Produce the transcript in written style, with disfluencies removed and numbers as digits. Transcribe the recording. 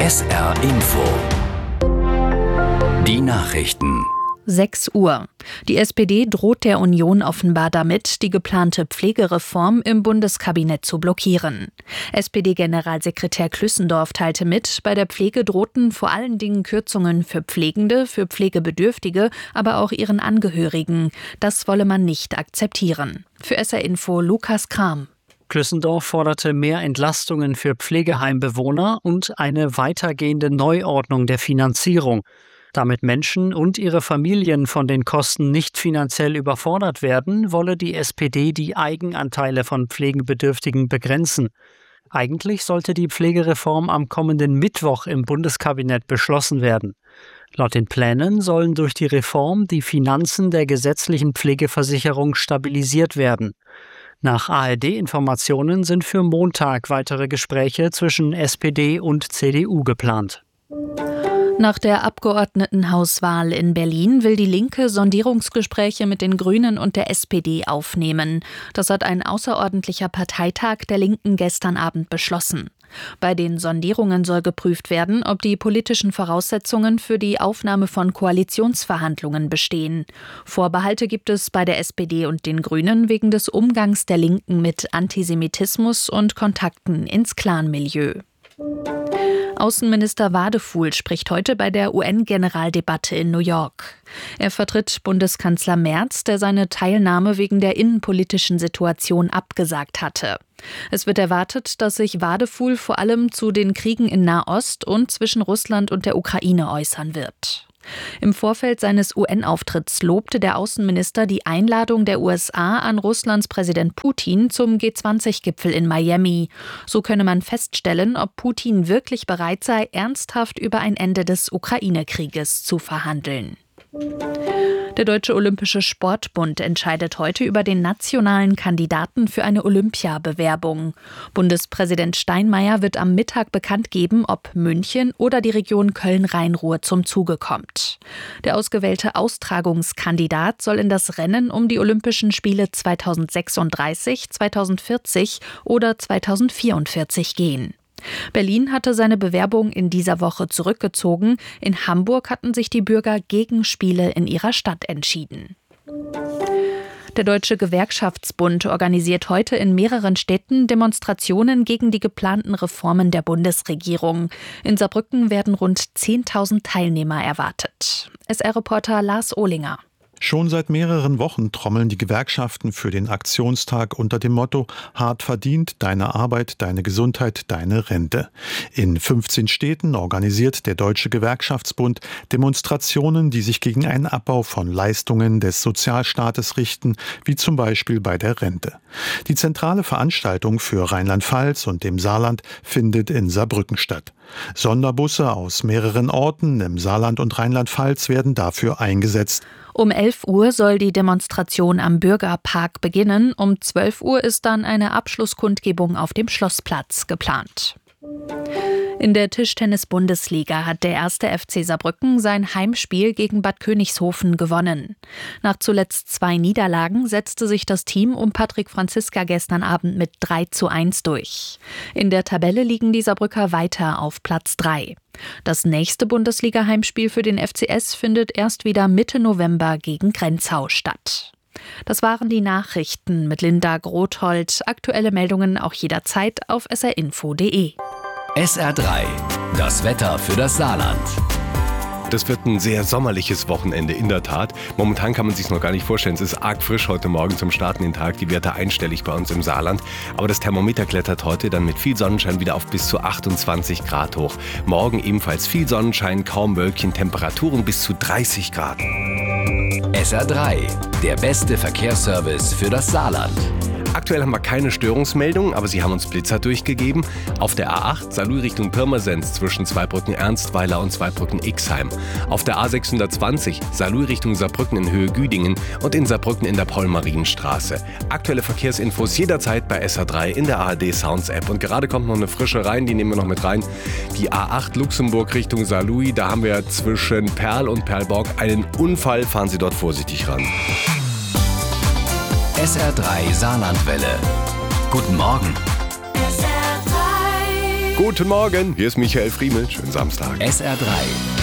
SR Info. Die Nachrichten. 6 Uhr. Die SPD droht der Union offenbar damit, die geplante Pflegereform im Bundeskabinett zu blockieren. SPD-Generalsekretär Klüssendorf teilte mit, bei der Pflege drohten vor allen Dingen Kürzungen für Pflegende, für Pflegebedürftige, aber auch ihren Angehörigen. Das wolle man nicht akzeptieren. Für SR Info Lukas Kram. Klüssendorf forderte mehr Entlastungen für Pflegeheimbewohner und eine weitergehende Neuordnung der Finanzierung. Damit Menschen und ihre Familien von den Kosten nicht finanziell überfordert werden, wolle die SPD die Eigenanteile von Pflegebedürftigen begrenzen. Eigentlich sollte die Pflegereform am kommenden Mittwoch im Bundeskabinett beschlossen werden. Laut den Plänen sollen durch die Reform die Finanzen der gesetzlichen Pflegeversicherung stabilisiert werden. Nach ARD-Informationen sind für Montag weitere Gespräche zwischen SPD und CDU geplant. Nach der Abgeordnetenhauswahl in Berlin will die Linke Sondierungsgespräche mit den Grünen und der SPD aufnehmen. Das hat ein außerordentlicher Parteitag der Linken gestern Abend beschlossen. Bei den Sondierungen soll geprüft werden, ob die politischen Voraussetzungen für die Aufnahme von Koalitionsverhandlungen bestehen. Vorbehalte gibt es bei der SPD und den Grünen wegen des Umgangs der Linken mit Antisemitismus und Kontakten ins Clanmilieu. Außenminister Wadefuhl spricht heute bei der UN-Generaldebatte in New York. Er vertritt Bundeskanzler Merz, der seine Teilnahme wegen der innenpolitischen Situation abgesagt hatte. Es wird erwartet, dass sich Wadefuhl vor allem zu den Kriegen in Nahost und zwischen Russland und der Ukraine äußern wird. Im Vorfeld seines UN-Auftritts lobte der Außenminister die Einladung der USA an Russlands Präsident Putin zum G20-Gipfel in Miami. So könne man feststellen, ob Putin wirklich bereit sei, ernsthaft über ein Ende des Ukraine-Krieges zu verhandeln. Der Deutsche Olympische Sportbund entscheidet heute über den nationalen Kandidaten für eine Olympiabewerbung. Bundespräsident Steinmeier wird am Mittag bekannt geben, ob München oder die Region Köln-Rhein-Ruhr zum Zuge kommt. Der ausgewählte Austragungskandidat soll in das Rennen um die Olympischen Spiele 2036, 2040 oder 2044 gehen. Berlin hatte seine Bewerbung in dieser Woche zurückgezogen. In Hamburg hatten sich die Bürger gegen Spiele in ihrer Stadt entschieden. Der Deutsche Gewerkschaftsbund organisiert heute in mehreren Städten Demonstrationen gegen die geplanten Reformen der Bundesregierung. In Saarbrücken werden rund 10.000 Teilnehmer erwartet. SR-Reporter Lars Ohlinger. Schon seit mehreren Wochen trommeln die Gewerkschaften für den Aktionstag unter dem Motto „Hart verdient, deine Arbeit, deine Gesundheit, deine Rente“. In 15 Städten organisiert der Deutsche Gewerkschaftsbund Demonstrationen, die sich gegen einen Abbau von Leistungen des Sozialstaates richten, wie zum Beispiel bei der Rente. Die zentrale Veranstaltung für Rheinland-Pfalz und dem Saarland findet in Saarbrücken statt. Sonderbusse aus mehreren Orten im Saarland und Rheinland-Pfalz werden dafür eingesetzt. Um 11 Uhr soll die Demonstration am Bürgerpark beginnen. Um 12 Uhr ist dann eine Abschlusskundgebung auf dem Schlossplatz geplant. In der Tischtennis-Bundesliga hat der 1. FC Saarbrücken sein Heimspiel gegen Bad Königshofen gewonnen. Nach zuletzt 2 Niederlagen setzte sich das Team um Patrick Franziska gestern Abend mit 3:1 durch. In der Tabelle liegen die Saarbrücker weiter auf Platz 3. Das nächste Bundesliga-Heimspiel für den FCS findet erst wieder Mitte November gegen Grenzau statt. Das waren die Nachrichten mit Linda Grothold. Aktuelle Meldungen auch jederzeit auf srinfo.de. SR3, das Wetter für das Saarland. Das wird ein sehr sommerliches Wochenende, in der Tat. Momentan kann man sich noch gar nicht vorstellen. Es ist arg frisch heute Morgen zum Starten den Tag. Die Werte einstellig bei uns im Saarland. Aber das Thermometer klettert heute dann mit viel Sonnenschein wieder auf bis zu 28 Grad hoch. Morgen ebenfalls viel Sonnenschein, kaum Wölkchen, Temperaturen bis zu 30 Grad. SR3, der beste Verkehrsservice für das Saarland. Aktuell haben wir keine Störungsmeldungen, aber sie haben uns Blitzer durchgegeben. Auf der A8 Saarlouis Richtung Pirmasens zwischen Zweibrücken-Ernstweiler und Zweibrücken-Ixheim. Auf der A620 Saarlouis Richtung Saarbrücken in Höhe Güdingen und in Saarbrücken in der Paul-Marienstraße. Aktuelle Verkehrsinfos jederzeit bei SR3 in der ARD Sounds App. Und gerade kommt noch eine frische rein, die nehmen wir noch mit rein. Die A8 Luxemburg Richtung Saarlouis, da haben wir zwischen Perl und Perlborg einen Unfall. Fahren Sie dort vorsichtig ran. SR3 Saarlandwelle. Guten Morgen. SR3 Guten Morgen, hier ist Michael Friemel. Schönen Samstag. SR3